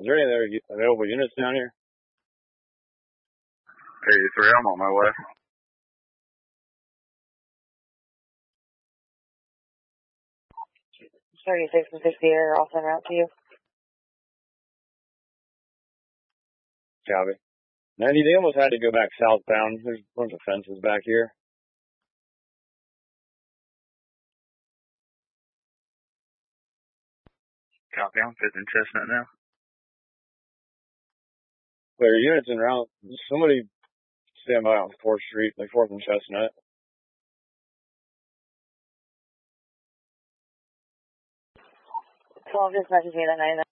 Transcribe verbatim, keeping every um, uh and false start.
Is there any other available units down here? eighty-three, I'm on my way. thirty-six and sixty are also en route to you. Copy. ninety, they almost had to go back southbound. There's a bunch of fences back here. Copy, I'm fifth and Chestnut now. There are units en route. Somebody stand by on fourth Street, like fourth and Chestnut. twelve just messaged me that night.